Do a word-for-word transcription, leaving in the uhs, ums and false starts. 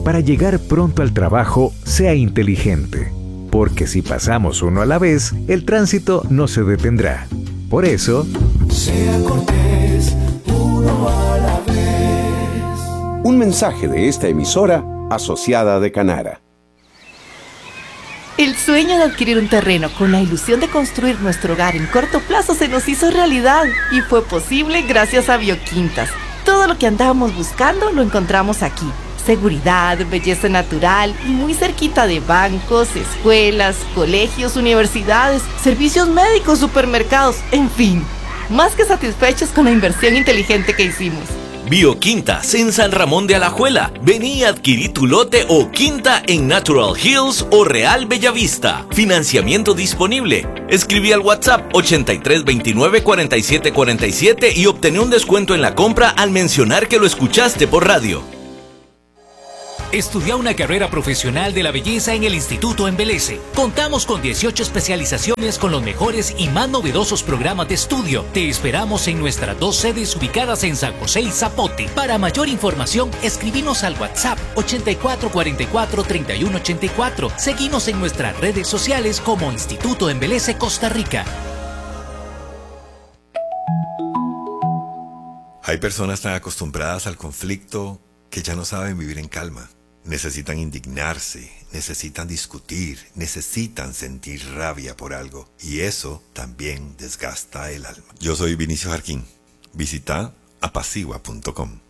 para llegar pronto al trabajo sea inteligente, porque si pasamos uno a la vez, el tránsito no se detendrá. Por eso, sea cortés, uno a la vez. Un mensaje de esta emisora asociada de Canara. El sueño de adquirir un terreno con la ilusión de construir nuestro hogar en corto plazo se nos hizo realidad y fue posible gracias a Bioquintas. Todo lo que andábamos buscando lo encontramos aquí. Seguridad, belleza natural y muy cerquita de bancos, escuelas, colegios, universidades, servicios médicos, supermercados, en fin. Más que satisfechos con la inversión inteligente que hicimos. Bioquintas en San Ramón de Alajuela. Vení a adquirir tu lote o quinta en Natural Hills o Real Bellavista. Financiamiento disponible. Escribí al WhatsApp ochenta y tres veintinueve cuarenta y siete cuarenta y siete y obtené un descuento en la compra al mencionar que lo escuchaste por radio. Estudia una carrera profesional de la belleza en el Instituto Embeleze. Contamos con dieciocho especializaciones con los mejores y más novedosos programas de estudio. Te esperamos en nuestras dos sedes ubicadas en San José y Zapote. Para mayor información, escribinos al WhatsApp ochenta y cuatro cuarenta y cuatro treinta y uno ochenta y cuatro. Seguinos en nuestras redes sociales como Instituto Embeleze Costa Rica. Hay personas tan acostumbradas al conflicto que ya no saben vivir en calma. Necesitan indignarse, necesitan discutir, necesitan sentir rabia por algo. Y eso también desgasta el alma. Yo soy Vinicio Jarquín. Visita apacigua punto com.